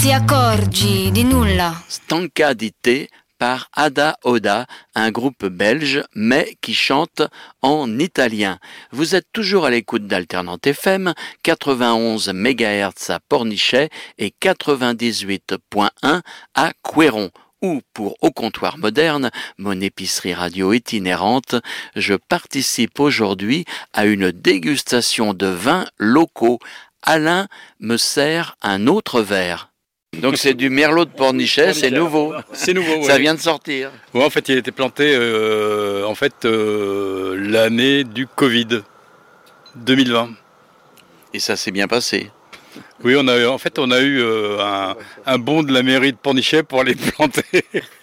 ti accorgi di nulla. Stanca di te par Ada Oda, un groupe belge mais qui chante en italien. Vous êtes toujours à l'écoute d'Alternante FM, 91 MHz à Pornichet et 98.1 à Couëron. Ou pour Au Comptoir Moderne, mon épicerie radio itinérante, je participe aujourd'hui à une dégustation de vins locaux. Alain me sert un autre verre. Donc c'est du Merlot de Pornichet, c'est nouveau. C'est nouveau, oui. Ça vient de sortir. Ouais, en fait, il a été planté l'année du Covid 2020. Et ça s'est bien passé. Oui, on a eu un bon de la mairie de Pornichet pour aller planter.